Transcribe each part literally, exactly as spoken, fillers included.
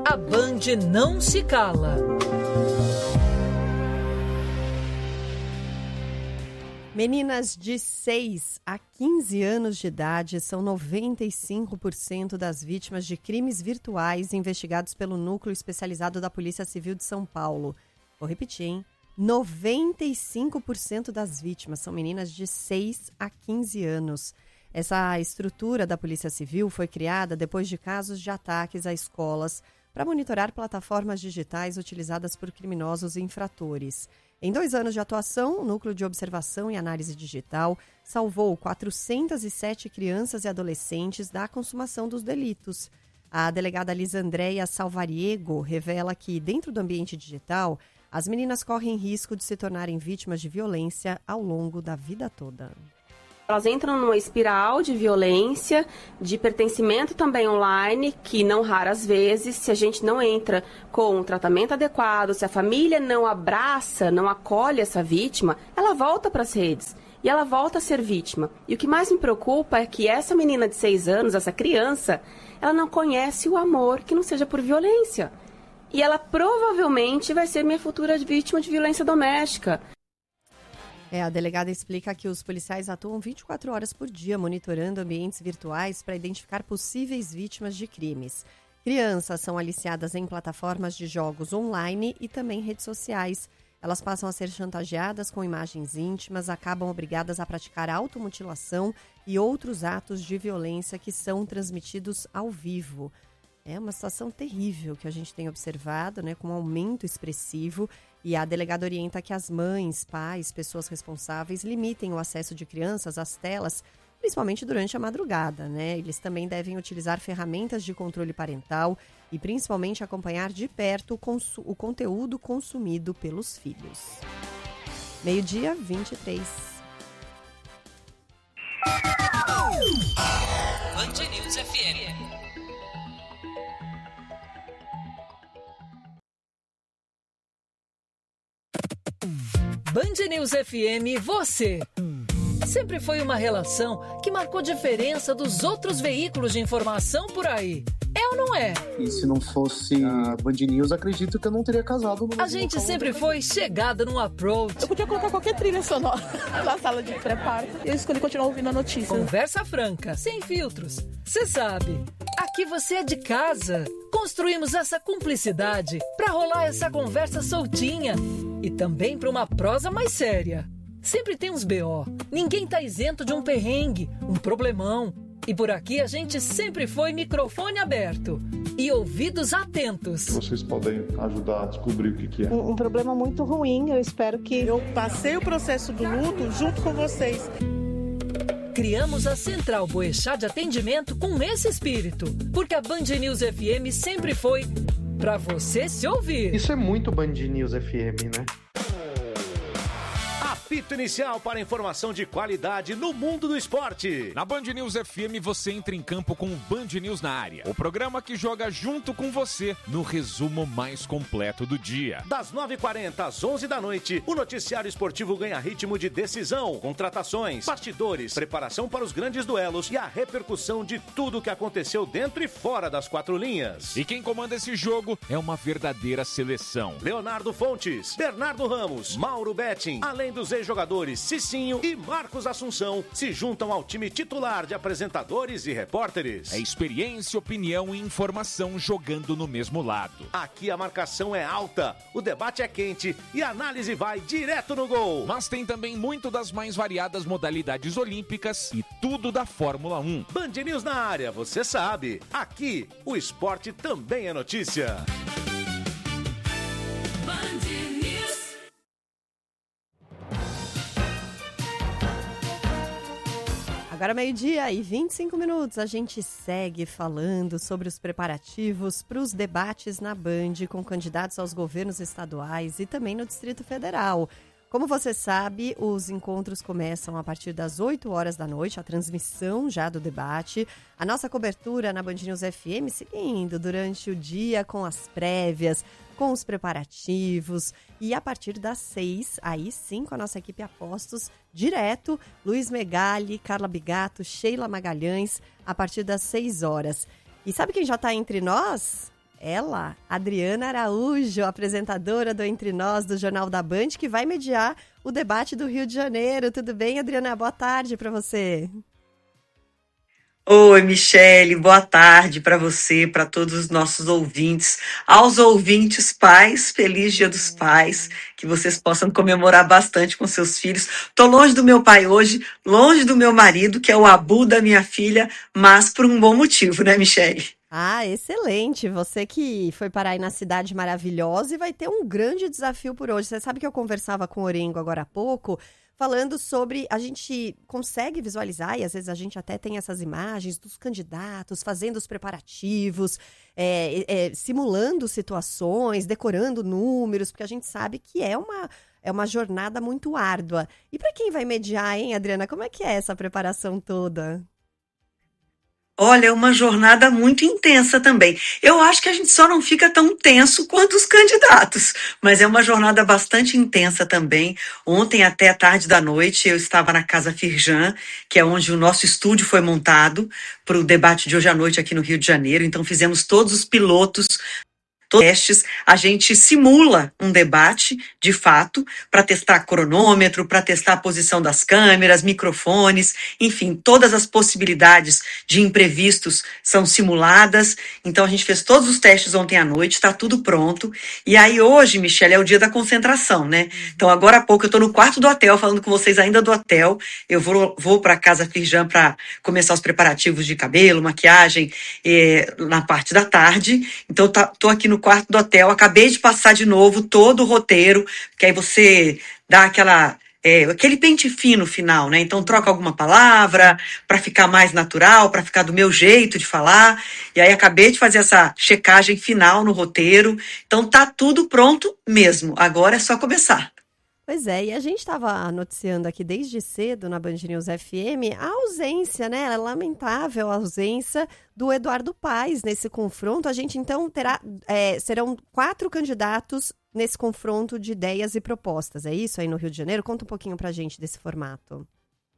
A Band não se cala. Meninas de seis a quinze anos de idade são noventa e cinco por cento das vítimas de crimes virtuais investigados pelo Núcleo Especializado da Polícia Civil de São Paulo. Vou repetir, hein? noventa e cinco por cento das vítimas são meninas de seis a quinze anos. Essa estrutura da Polícia Civil foi criada depois de casos de ataques a escolas para monitorar plataformas digitais utilizadas por criminosos e infratores. Em dois anos de atuação, o Núcleo de Observação e Análise Digital salvou quatrocentas e sete crianças e adolescentes da consumação dos delitos. A delegada Lisandréia Salvariego revela que, dentro do ambiente digital, as meninas correm risco de se tornarem vítimas de violência ao longo da vida toda. Elas entram numa espiral de violência, de pertencimento também online, que não raras vezes, se a gente não entra com um tratamento adequado, se a família não abraça, não acolhe essa vítima, ela volta para as redes e ela volta a ser vítima. E o que mais me preocupa é que essa menina de seis anos, essa criança, ela não conhece o amor que não seja por violência. E ela provavelmente vai ser minha futura vítima de violência doméstica. É, a delegada explica que os policiais atuam vinte e quatro horas por dia monitorando ambientes virtuais para identificar possíveis vítimas de crimes. Crianças são aliciadas em plataformas de jogos online e também redes sociais. Elas passam a ser chantageadas com imagens íntimas, acabam obrigadas a praticar automutilação e outros atos de violência que são transmitidos ao vivo. É uma situação terrível que a gente tem observado, né, com um aumento expressivo, e a delegada orienta que as mães, pais, pessoas responsáveis limitem o acesso de crianças às telas, principalmente durante a madrugada, né? Eles também devem utilizar ferramentas de controle parental e principalmente acompanhar de perto o, consu- o conteúdo consumido pelos filhos. Meio-dia, vinte e três. Band News F M. Band News F M, você. Sempre foi uma relação que marcou diferença dos outros veículos de informação por aí. É ou não é? E se não fosse a Band News, acredito que eu não teria casado. No a gente sempre foi chegada num approach. Eu podia colocar qualquer trilha sonora na sala de pré-parto. Eu escolhi continuar ouvindo a notícia. Conversa franca, sem filtros. Você sabe, aqui você é de casa. Construímos essa cumplicidade pra rolar essa conversa soltinha. E também pra uma prosa mais séria. Sempre tem uns B O. Ninguém tá isento de um perrengue, um problemão. E por aqui a gente sempre foi microfone aberto e ouvidos atentos. Vocês podem ajudar a descobrir o que, que é. Um, um problema muito ruim, eu espero que... Eu passei o processo do luto junto com vocês. Criamos a Central Boechat de Atendimento com esse espírito, porque a Band News F M sempre foi pra você se ouvir. Isso é muito Band News F M, né? Apito inicial para informação de qualidade no mundo do esporte. Na Band News F M você entra em campo com o Band News na área. O programa que joga junto com você no resumo mais completo do dia. Das nove e quarenta às onze da noite, o noticiário esportivo ganha ritmo de decisão, contratações, bastidores, preparação para os grandes duelos e a repercussão de tudo o que aconteceu dentro e fora das quatro linhas. E quem comanda esse jogo é uma verdadeira seleção. Leonardo Fontes, Bernardo Ramos, Mauro Betting, além dos jogadores Cicinho e Marcos Assunção se juntam ao time titular de apresentadores e repórteres. É experiência, opinião e informação jogando no mesmo lado. Aqui a marcação é alta, o debate é quente e a análise vai direto no gol. Mas tem também muito das mais variadas modalidades olímpicas e tudo da Fórmula um. Band News na área, você sabe. Aqui, o esporte também é notícia. Agora meio-dia e vinte e cinco minutos, a gente segue falando sobre os preparativos para os debates na Band com candidatos aos governos estaduais e também no Distrito Federal. Como você sabe, os encontros começam a partir das oito horas da noite, a transmissão já do debate. A nossa cobertura na Band News F M seguindo durante o dia com as prévias, com os preparativos. E a partir das seis, aí sim, com a nossa equipe Apostos, direto, Luiz Megali, Carla Bigato, Sheila Magalhães, a partir das seis horas. E sabe quem já está entre nós? Ela, Adriana Araújo, apresentadora do Entre Nós, do Jornal da Band, que vai mediar o debate do Rio de Janeiro. Tudo bem, Adriana? Boa tarde para você. Oi, Michele, boa tarde para você, para todos os nossos ouvintes. Aos ouvintes pais, feliz Dia dos Pais, que vocês possam comemorar bastante com seus filhos. Tô longe do meu pai hoje, longe do meu marido, que é o Abu da minha filha, mas por um bom motivo, né, Michele? Ah, excelente. Você que foi parar aí na cidade maravilhosa e vai ter um grande desafio por hoje. Você sabe que eu conversava com o Orengo agora há pouco, falando sobre, a gente consegue visualizar, e às vezes a gente até tem essas imagens dos candidatos fazendo os preparativos, é, é, simulando situações, decorando números, porque a gente sabe que é uma, é uma jornada muito árdua. E para quem vai mediar, hein, Adriana, como é que é essa preparação toda? Olha, é uma jornada muito intensa também. Eu acho que a gente só não fica tão tenso quanto os candidatos, mas é uma jornada bastante intensa também. Ontem até a tarde da noite eu estava na Casa Firjan, que é onde o nosso estúdio foi montado para o debate de hoje à noite aqui no Rio de Janeiro. Então fizemos todos os pilotos, testes, a gente simula um debate, de fato, para testar cronômetro, para testar a posição das câmeras, microfones, enfim, todas as possibilidades de imprevistos são simuladas. Então a gente fez todos os testes ontem à noite, está tudo pronto. E aí hoje, Michele, é o dia da concentração, né? Então agora há pouco eu estou no quarto do hotel, falando com vocês ainda do hotel. Eu vou, vou para a Casa Firjan para começar os preparativos de cabelo, maquiagem, eh, na parte da tarde. Então tá, tô aqui no quarto do hotel, acabei de passar de novo todo o roteiro, que aí você dá aquela, é, aquele pente fino final, né? Então troca alguma palavra para ficar mais natural, para ficar do meu jeito de falar, e aí acabei de fazer essa checagem final no roteiro, então tá tudo pronto mesmo, agora é só começar. Pois é, e a gente estava noticiando aqui desde cedo na Band News F M a ausência, né, a lamentável ausência do Eduardo Paes nesse confronto. A gente então terá, é, serão quatro candidatos nesse confronto de ideias e propostas, é isso aí no Rio de Janeiro? Conta um pouquinho pra gente desse formato.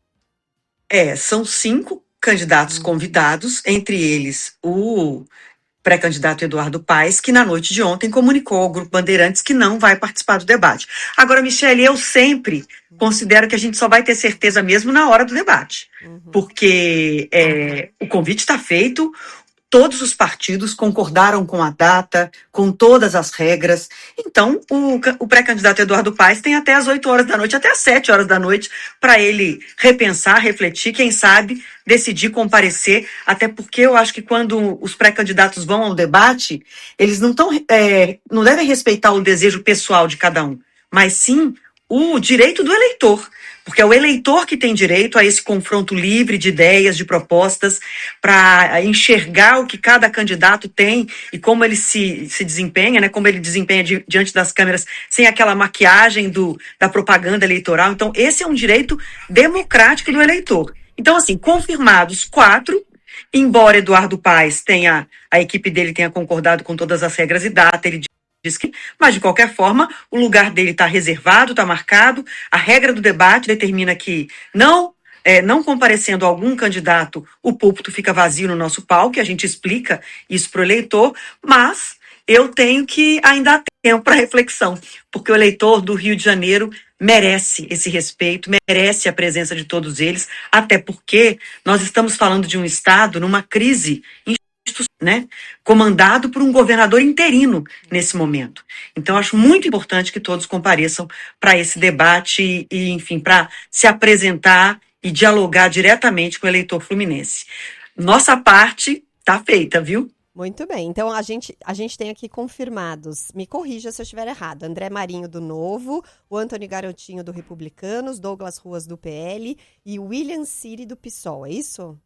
É, são cinco candidatos hum. convidados, entre eles o pré-candidato Eduardo Paes, que na noite de ontem comunicou ao Grupo Bandeirantes que não vai participar do debate. Agora, Michele, eu sempre considero que a gente só vai ter certeza mesmo na hora do debate, uhum. porque é, o convite está feito, todos os partidos concordaram com a data, com todas as regras. Então, o, o pré-candidato Eduardo Paes tem até as oito horas da noite, até as sete horas da noite, para ele repensar, refletir, quem sabe decidir comparecer, até porque eu acho que quando os pré-candidatos vão ao debate, eles não, tão, é, não devem respeitar o desejo pessoal de cada um, mas sim o direito do eleitor, porque é o eleitor que tem direito a esse confronto livre de ideias, de propostas, para enxergar o que cada candidato tem e como ele se, se desempenha, né, como ele desempenha di, diante das câmeras, sem aquela maquiagem do, da propaganda eleitoral. Então, esse é um direito democrático do eleitor. Então, assim, confirmados quatro, embora Eduardo Paes tenha, a equipe dele tenha concordado com todas as regras e data, ele diz que, mas de qualquer forma, o lugar dele está reservado, está marcado, a regra do debate determina que não, é, não comparecendo algum candidato, o púlpito fica vazio no nosso palco, e a gente explica isso para o eleitor, mas eu tenho que ainda há tempo para reflexão, porque o eleitor do Rio de Janeiro merece esse respeito, merece a presença de todos eles, até porque nós estamos falando de um Estado numa crise institucional, né, comandado por um governador interino nesse momento. Então, acho muito importante que todos compareçam para esse debate e, enfim, para se apresentar e dialogar diretamente com o eleitor fluminense. Nossa parte está feita, viu? Muito bem, então a gente, a gente tem aqui confirmados, me corrija se eu estiver errado, André Marinho do Novo, o Antônio Garotinho do Republicanos, Douglas Ruas do P L e William Siri do PSOL, é isso?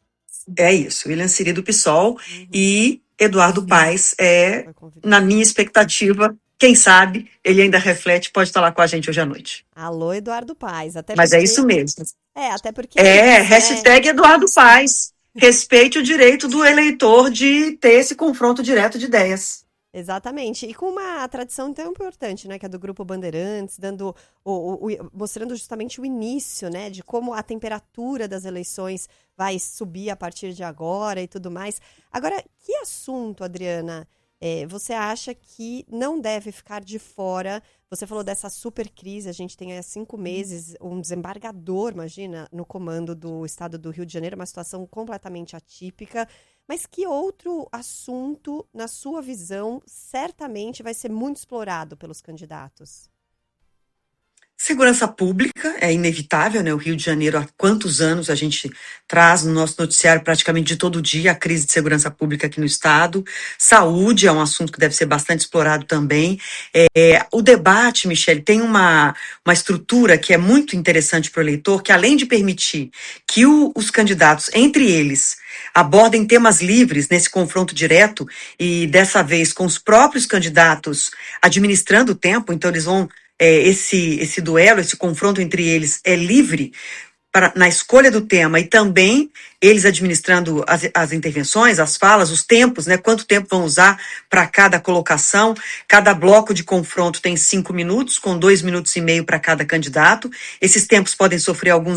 É isso, William Siri do PSOL uhum. e Eduardo Paes é, na minha expectativa, quem sabe, ele ainda reflete, pode estar lá com a gente hoje à noite. Alô, Eduardo Paes. Até Mas porque... é isso mesmo. É, até porque... É, hashtag é... Eduardo Paes. Respeite o direito do eleitor de ter esse confronto direto de ideias. Exatamente. E com uma tradição tão importante, né, que é do Grupo Bandeirantes, dando o, o, o, mostrando justamente o início, né, de como a temperatura das eleições vai subir a partir de agora e tudo mais. Agora, que assunto, Adriana, É, você acha que não deve ficar de fora? Você falou dessa super crise, a gente tem há cinco meses um desembargador, imagina, no comando do estado do Rio de Janeiro, uma situação completamente atípica. Mas que outro assunto, na sua visão, certamente vai ser muito explorado pelos candidatos? Segurança pública é inevitável, né? O Rio de Janeiro, há quantos anos a gente traz no nosso noticiário praticamente de todo dia a crise de segurança pública aqui no estado. Saúde é um assunto que deve ser bastante explorado também. É, o debate, Michele, tem uma, uma estrutura que é muito interessante para o eleitor, que além de permitir que o, os candidatos, entre eles, abordem temas livres nesse confronto direto e dessa vez com os próprios candidatos administrando o tempo, então eles vão É, esse, esse duelo, esse confronto entre eles é livre para, na escolha do tema e também eles administrando as, as intervenções, as falas, os tempos, né? Quanto tempo vão usar para cada colocação. Cada bloco de confronto tem cinco minutos, com dois minutos e meio para cada candidato. Esses tempos podem sofrer alguns